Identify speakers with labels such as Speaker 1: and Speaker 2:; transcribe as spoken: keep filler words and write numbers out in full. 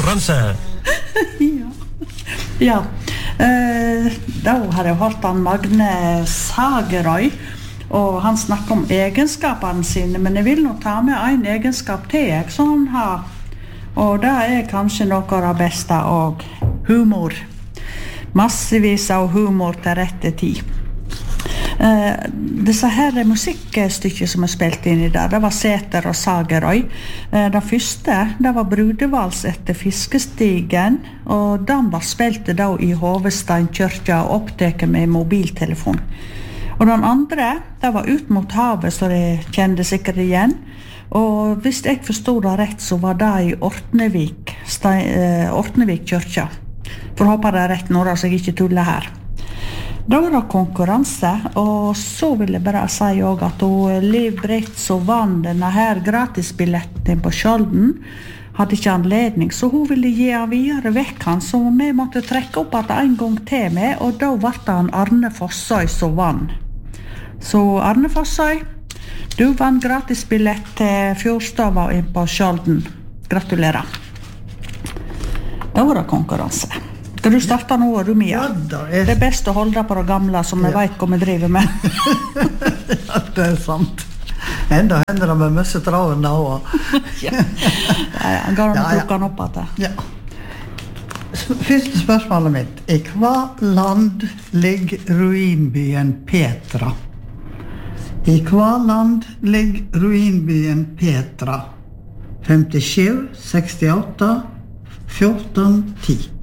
Speaker 1: konkurranse.
Speaker 2: Ja. Ja. Eh, da har jeg hørt han Magne Sagerøy, og han snakker om egenskapene sine, men jeg vil nå ta med en egenskap til jeg, som han har. Og det er kanskje noe av det beste, og humor. Massevis av humor til rette tid. Uh, disse her musikkstykker som er spilt inn i der, det var Sæter og Sagerøy. Uh, det første, det var Brudevals etter Fiskestigen, og den var spilt da i Hovesteinkirka og opptaket med mobiltelefon. Og den andre, det var Ut mot havet, så de kjente sikkert igjen. Og hvis jeg forstod det rett, så var det i Ortnevik, Stein, uh, Ortnevik kyrkja. For å håpe det er rett nå, så jeg ikke tuller her. Da var det konkurranse, og så vil jeg bare si også at hun, Liv Brits og vann denne her gratisbilletten på Skjolden, hadde ikke anledning, så hun ville gi av videre vekk han, så vi måtte trekke opp at en gang til med, og da var det han Arne Fossøy som vann. Så Arne Fossøy, du vann gratisbillett til Fjordstava inn på Skjolden. Gratulerer. Da var det konkurranse. Skal du starte nå, Rumia?
Speaker 3: Ja, da er...
Speaker 2: Det er best å holde på det gamle, som vi ja. vet hva vi driver med.
Speaker 3: Ja, det er sant. Enda hender det med mye traven da også.
Speaker 2: Ja, ja, går han ja, ja. plukke opp at det.
Speaker 3: Ja. Første spørsmålet mitt. I hva land ligger ruinbyen Petra? I hva land ligger ruinbyen Petra? femtisju, sekstiåtte, fjorten, ti.